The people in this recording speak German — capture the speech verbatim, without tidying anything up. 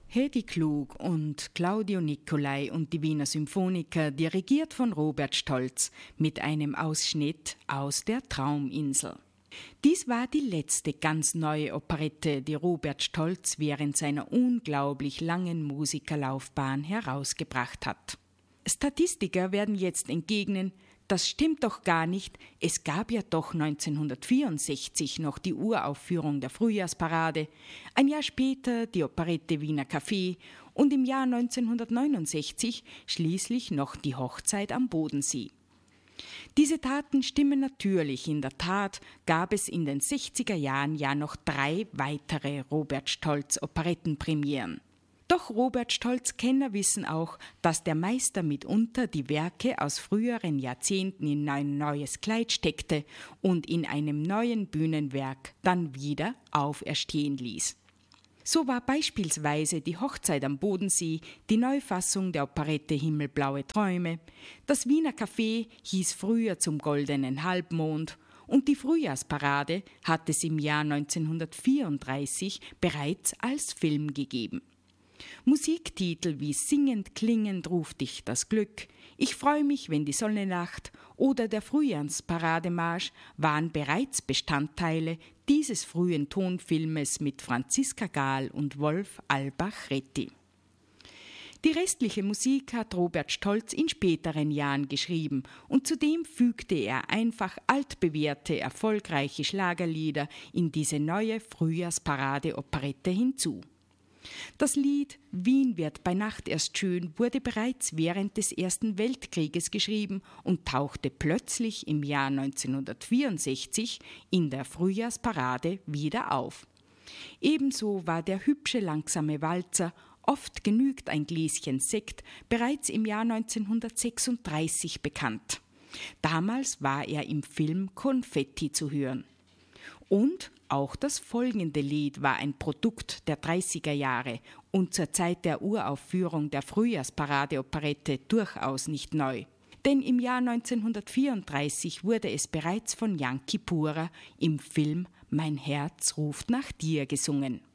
Hedi Klug und Claudio Nicolai und die Wiener Symphoniker, dirigiert von Robert Stolz, mit einem Ausschnitt aus der Trauminsel. Dies war die letzte ganz neue Operette, die Robert Stolz während seiner unglaublich langen Musikerlaufbahn herausgebracht hat. Statistiker werden jetzt entgegnen, das stimmt doch gar nicht, es gab ja doch neunzehnhundertvierundsechzig noch die Uraufführung der Frühjahrsparade, ein Jahr später die Operette Wiener Café und im Jahr neunzehnhundertneunundsechzig schließlich noch die Hochzeit am Bodensee. Diese Taten stimmen natürlich, in der Tat gab es in den sechziger Jahren ja noch drei weitere Robert Stolz Operettenpremieren. Doch Robert Stolz-Kenner wissen auch, dass der Meister mitunter die Werke aus früheren Jahrzehnten in ein neues Kleid steckte und in einem neuen Bühnenwerk dann wieder auferstehen ließ. So war beispielsweise die Hochzeit am Bodensee die Neufassung der Operette Himmelblaue Träume, das Wiener Café hieß früher zum Goldenen Halbmond und die Frühjahrsparade hat es im Jahr neunzehnhundertvierunddreißig bereits als Film gegeben. Musiktitel wie Singend klingend ruft dich das Glück, Ich freu mich, wenn die Sonne lacht oder der Frühjahrsparademarsch waren bereits Bestandteile dieses frühen Tonfilmes mit Franziska Gahl und Wolf Albach-Retty. Die restliche Musik hat Robert Stolz in späteren Jahren geschrieben und zudem fügte er einfach altbewährte, erfolgreiche Schlagerlieder in diese neue Frühjahrsparade-Operette hinzu. Das Lied Wien wird bei Nacht erst schön wurde bereits während des Ersten Weltkrieges geschrieben und tauchte plötzlich im Jahr neunzehnhundertvierundsechzig in der Frühjahrsparade wieder auf. Ebenso war der hübsche langsame Walzer Oft genügt ein Gläschen Sekt bereits im Jahr neunzehnhundertsechsunddreißig bekannt. Damals war er im Film Konfetti zu hören. Und auch das folgende Lied war ein Produkt der dreißiger Jahre und zur Zeit der Uraufführung der Frühjahrsparade-Operette durchaus nicht neu. Denn im Jahr neunzehnhundertvierunddreißig wurde es bereits von Jan Kipura im Film Mein Herz ruft nach dir gesungen.